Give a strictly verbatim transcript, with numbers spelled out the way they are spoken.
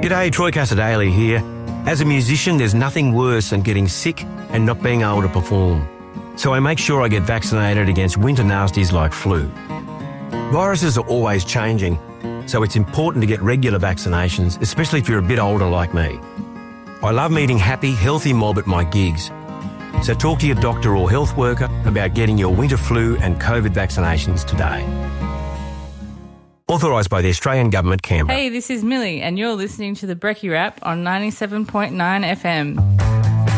G'day, Troy Casadale here. As a musician, there's nothing worse than getting sick and not being able to perform. So I make sure I get vaccinated against winter nasties like flu. Viruses are always changing, so it's important to get regular vaccinations, especially if you're a bit older like me. I love meeting happy, healthy mob at my gigs. So talk to your doctor or health worker about getting your winter flu and COVID vaccinations today. Authorised by the Australian Government, Canberra. Hey, this is Millie, and you're listening to the Brekkie Wrap on ninety-seven point nine F M.